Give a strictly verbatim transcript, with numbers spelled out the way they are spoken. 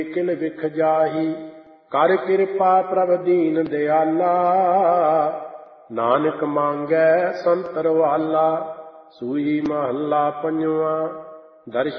ਕਿਲ ਵਿਖ ਜਾਹੀ। ਕਰ ਕਿਰਪਾ ਪ੍ਰਭ ਦੀਨ ਦਿਆਲਾ, ਨਾਨਕ ਮੰਗੈ ਸੰਤਰ ਵਾਲਾ। ਸੂਈ ਮਹੱਲਾ ਪੰਜਵਾ। ਦਰਸ਼ਨ